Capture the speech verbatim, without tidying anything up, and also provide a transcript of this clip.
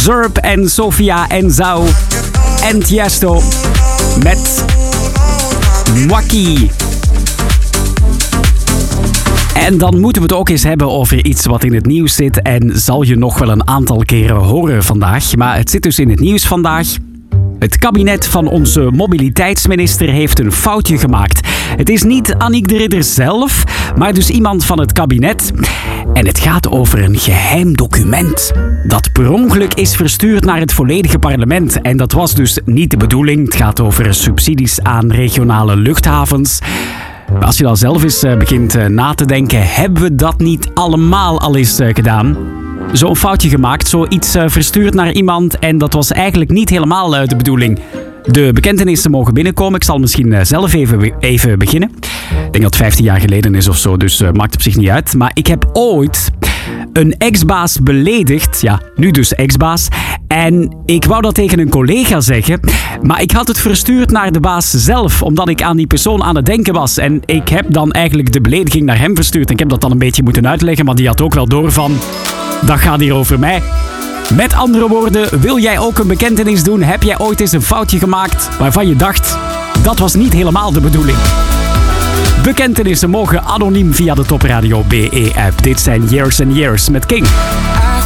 Zurb en Sofia en Zau en Tiesto met Mwaki. En dan moeten we het ook eens hebben over iets wat in het nieuws zit en zal je nog wel een aantal keren horen vandaag. Maar het zit dus in het nieuws vandaag. Het kabinet van onze mobiliteitsminister heeft een foutje gemaakt. Het is niet Annick de Ridder zelf, maar dus iemand van het kabinet. En het gaat over een geheim document dat per ongeluk is verstuurd naar het volledige parlement. En dat was dus niet de bedoeling. Het gaat over subsidies aan regionale luchthavens. Maar als je dan zelf eens begint na te denken, hebben we dat niet allemaal al eens gedaan? Zo'n foutje gemaakt, zoiets verstuurd naar iemand en dat was eigenlijk niet helemaal de bedoeling. De bekentenissen mogen binnenkomen. Ik zal misschien zelf even, even beginnen. Ik denk dat het vijftien jaar geleden is of zo, dus uh, maakt op zich niet uit. Maar ik heb ooit een ex-baas beledigd. Ja, nu dus ex-baas. En ik wou dat tegen een collega zeggen. Maar ik had het verstuurd naar de baas zelf, omdat ik aan die persoon aan het denken was. En ik heb dan eigenlijk de belediging naar hem verstuurd. En ik heb dat dan een beetje moeten uitleggen, maar die had ook wel door van... Dat gaat hier over mij. Met andere woorden, wil jij ook een bekentenis doen? Heb jij ooit eens een foutje gemaakt waarvan je dacht, dat was niet helemaal de bedoeling? Bekentenissen mogen anoniem via de Top Radio B E-app. Dit zijn Years and Years met King.